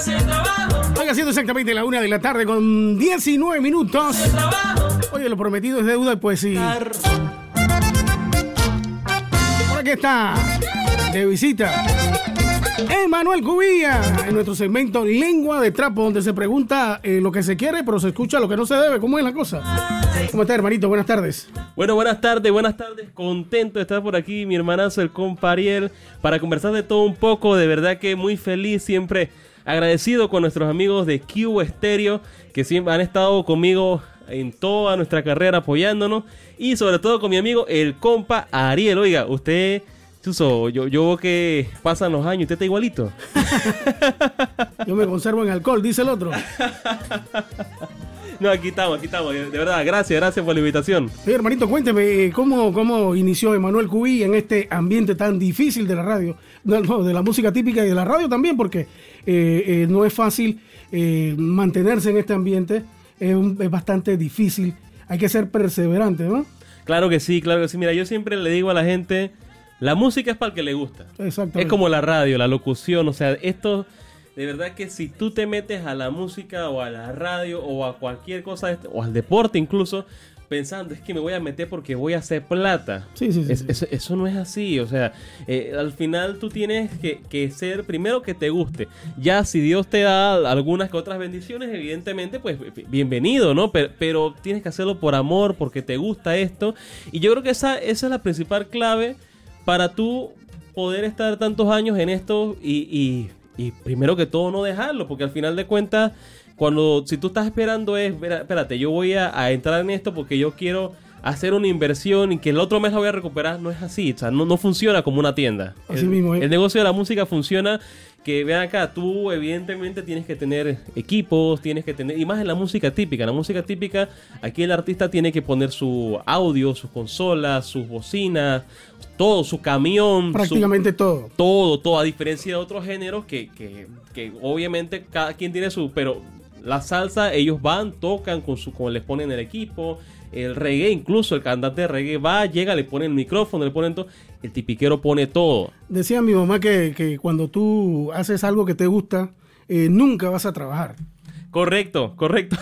Oiga, siendo exactamente la 1 de la tarde con 19 minutos. Oye, lo prometido es deuda y pues sí. Por aquí está, de visita, Emanuel Cubilla, en nuestro segmento Lengua de Trapo, donde se pregunta lo que se quiere, pero se escucha lo que no se debe. ¿Cómo es la cosa? ¿Cómo está, hermanito? Buenas tardes. Bueno, buenas tardes. Contento de estar por aquí, mi hermanazo, el compa Ariel, para conversar de todo un poco. De verdad que muy feliz, siempre agradecido con nuestros amigos de Q Stereo, que siempre han estado conmigo en toda nuestra carrera apoyándonos, y sobre todo con mi amigo el compa Ariel. Oiga, usted, Chuso, yo veo que pasan los años, usted está igualito. Yo me conservo en alcohol, dice el otro. No, aquí estamos, de verdad, gracias por la invitación. Sí, hermanito, cuénteme, ¿cómo inició Emanuel Cubilla en este ambiente tan difícil de la radio, de la música típica y de la radio también, porque no es fácil mantenerse en este ambiente, es bastante difícil, hay que ser perseverante, ¿no? Claro que sí, mira, yo siempre le digo a la gente, la música es para el que le gusta. Exactamente. Es como la radio, la locución, o sea, esto... De verdad que si tú te metes a la música o a la radio o a cualquier cosa, o al deporte incluso, pensando, es que me voy a meter porque voy a hacer plata. Sí. Eso no es así, o sea, al final tú tienes que ser, primero, que te guste. Ya si Dios te da algunas que otras bendiciones, evidentemente, pues bienvenido, ¿no? Pero tienes que hacerlo por amor, porque te gusta esto. Y yo creo que esa es la principal clave para tú poder estar tantos años en esto y primero que todo no dejarlo, porque al final de cuentas, si tú estás esperando espérate, yo voy a entrar en esto porque yo quiero hacer una inversión y que el otro mes la voy a recuperar, no es así, o sea, no funciona como una tienda. Así mismo, el negocio de la música funciona que, vean acá, tú evidentemente tienes que tener equipos, y más en la música típica. En la música típica, aquí el artista tiene que poner su audio, sus consolas, sus bocinas, todo, su camión. Prácticamente todo, a diferencia de otros géneros que obviamente cada quien tiene pero la salsa, ellos van, tocan, les ponen el equipo. El reggae, incluso el cantante de reggae llega, le pone el micrófono, le ponen todo. El tipiquero pone todo. Decía mi mamá que cuando tú haces algo que te gusta, nunca vas a trabajar. Correcto.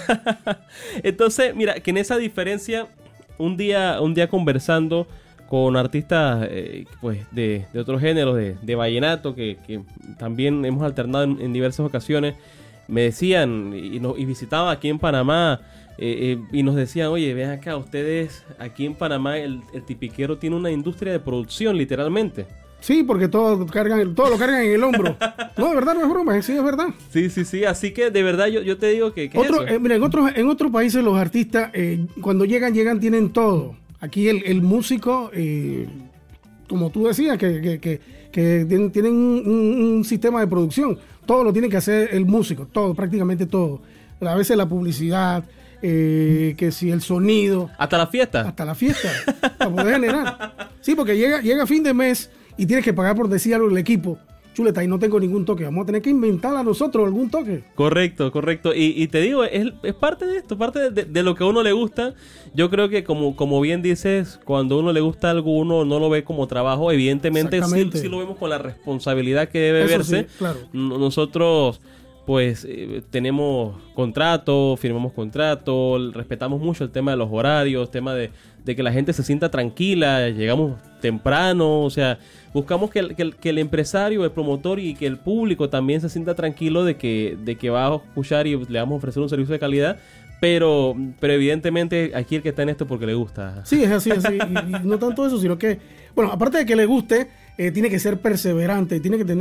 Entonces, mira, que en esa diferencia, un día conversando con artistas pues de otros géneros, de vallenato, que también hemos alternado en diversas ocasiones, me decían, y visitaban aquí en Panamá, y nos decían, oye, ven acá, ustedes aquí en Panamá, el tipiquero tiene una industria de producción, literalmente. Sí, porque todo lo cargan en el hombro. No, de verdad, no es broma, sí, es verdad. Sí, así que de verdad yo te digo que mira, en otros países los artistas, cuando llegan, tienen todo. Aquí el músico, como tú decías, que tienen un sistema de producción. Todo lo tiene que hacer el músico, todo, prácticamente todo. A veces la publicidad, que si el sonido. Hasta la fiesta, para poder generar. Sí, porque llega fin de mes y tienes que pagar por decir algo el equipo. Chuleta, y no tengo ningún toque. Vamos a tener que inventar a nosotros algún toque. Correcto. Y te digo, es parte de esto, parte de lo que a uno le gusta. Yo creo que como bien dices, cuando a uno le gusta algo, uno no lo ve como trabajo. Evidentemente sí lo vemos con la responsabilidad que debe verse. Sí, claro. Nosotros pues tenemos firmamos contrato, respetamos mucho el tema de los horarios, tema de que la gente se sienta tranquila, llegamos temprano, o sea, buscamos que el empresario, el promotor y que el público también se sienta tranquilo de que va a escuchar y le vamos a ofrecer un servicio de calidad, pero evidentemente aquí el que está en esto porque le gusta. Sí, es así, y no tanto eso, sino que, bueno, aparte de que le guste, tiene que ser perseverante, tiene que tener